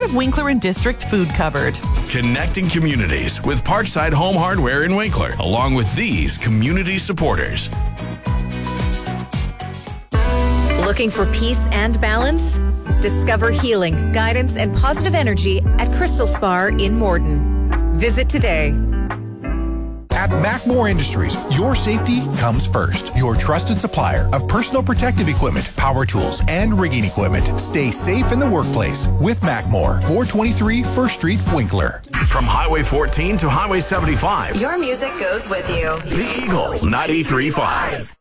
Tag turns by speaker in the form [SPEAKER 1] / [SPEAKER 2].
[SPEAKER 1] have Winkler and District food covered.
[SPEAKER 2] Connecting communities with Parkside Home Hardware in Winkler, along with these community supporters.
[SPEAKER 3] Looking for peace and balance? Discover healing, guidance, and positive energy at Crystal Spa in Morden. Visit today.
[SPEAKER 4] At Macmore Industries, your safety comes first. Your trusted supplier of personal protective equipment, power tools, and rigging equipment. Stay safe in the workplace with Macmore, 423 First Street, Winkler.
[SPEAKER 2] From Highway 14 to Highway 75.
[SPEAKER 5] Your music goes with you.
[SPEAKER 2] The Eagle 93.5.